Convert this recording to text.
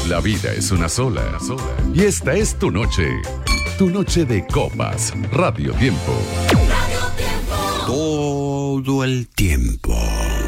La vida es una sola. Y esta es tu noche. Tu noche de copas. Radio Tiempo. Todo el tiempo.